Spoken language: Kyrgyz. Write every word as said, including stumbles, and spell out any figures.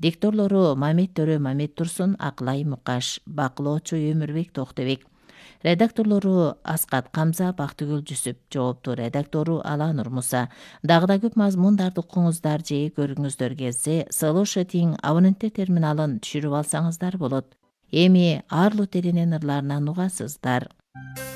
Дикторлору Мамед Төрө Мамед Турсун, Акылай Мукаш, бакылоочу Өмүрбек Токтобек. Редакторлору Аскат Камза, Бактыгүл Жүсүп. Жооптуу редактору Аланур Муса. Дагы да көп мазмундарды укуңуздар же көрүңүздөр келсе, Слушатин абоненттер терминалын түшүрүп алсаңыздар болот. Эми Арлу теренин ырларынан угасыздар.